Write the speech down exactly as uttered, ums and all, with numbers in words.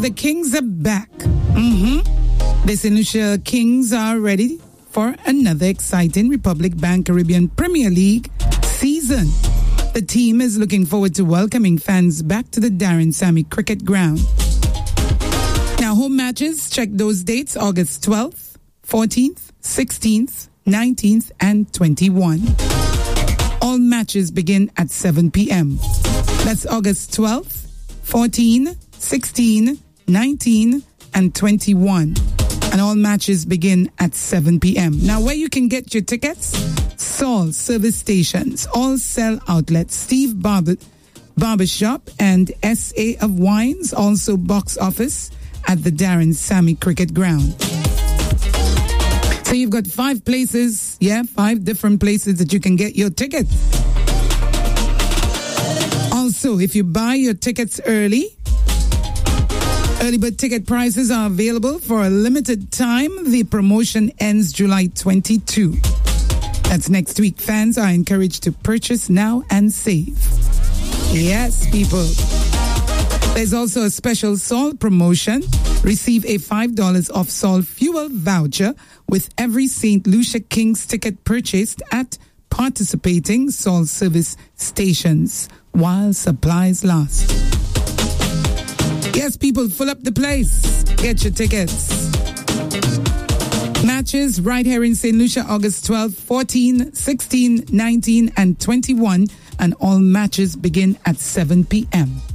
the Kings are back. Mm-hmm. The Saint Lucia Kings are ready for another exciting Republic Bank Caribbean Premier League season. The team is looking forward to welcoming fans back to the Darren Sammy Cricket Ground. Now, home matches, check those dates: August twelfth, fourteenth, sixteenth, nineteenth, and twenty-first. All matches begin at seven p.m. That's August twelfth, fourteenth, sixteenth, nineteenth, and twenty-first. And all matches begin at seven p.m. Now, where you can get your tickets? Sol Service Stations, All Cell Outlets, Steve Barber, Barbershop, and S A of Wines. Also, box office at the Darren Sammy Cricket Ground. So you've got five places, yeah, five different places that you can get your tickets. Also, if you buy your tickets early, early bird ticket prices are available for a limited time. The promotion ends July twenty-second. That's next week. Fans are encouraged to purchase now and save. Yes, people. There's also a special Sol promotion. Receive a five dollars off Sol fuel voucher with every Saint Lucia Kings ticket purchased at participating Sol service stations while supplies last. Yes, people, fill up the place. Get your tickets. Matches right here in Saint Lucia, August twelfth, fourteenth, sixteenth, nineteenth, and twenty-first. And all matches begin at seven p.m.